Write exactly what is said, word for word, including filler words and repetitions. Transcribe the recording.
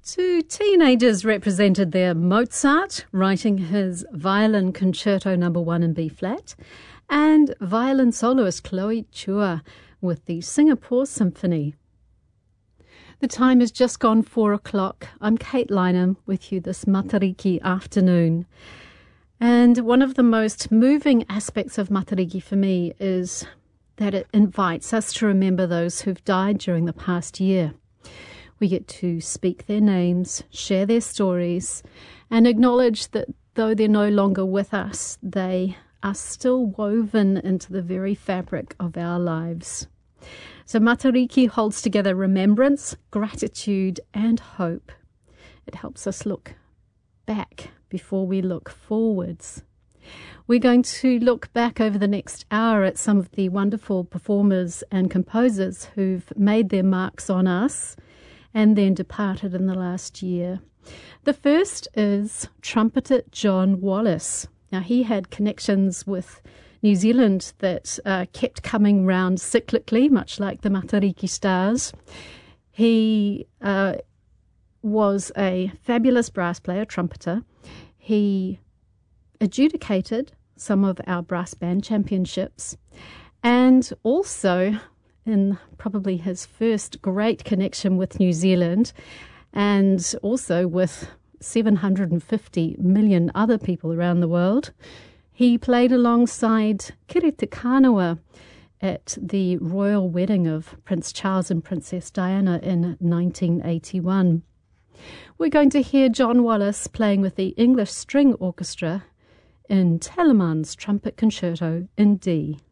Two teenagers represented there: Mozart, writing his Violin Concerto Number One in B flat, and violin soloist Chloe Chua with the Singapore Symphony. The time has just gone four o'clock. I'm Kate Lynham with you this Matariki afternoon. And one of the most moving aspects of Matariki for me is that it invites us to remember those who've died during the past year. We get to speak their names, share their stories, and acknowledge that though they're no longer with us, they are still woven into the very fabric of our lives. So Matariki holds together remembrance, gratitude, and hope. It helps us look back before we look forwards. We're going to look back over the next hour at some of the wonderful performers and composers who've made their marks on us and then departed in the last year. The first is trumpeter John Wallis. Now, he had connections with New Zealand that uh, kept coming round cyclically, much like the Matariki stars. He uh, was a fabulous brass player, trumpeter. He adjudicated some of our brass band championships, and also in probably his first great connection with New Zealand, and also with seven hundred fifty million other people around the world, he played alongside Kiri Te Kanawa at the royal wedding of Prince Charles and Princess Diana in nineteen eighty-one. We're going to hear John Wallis playing with the English String Orchestra in Telemann's Trumpet Concerto in D.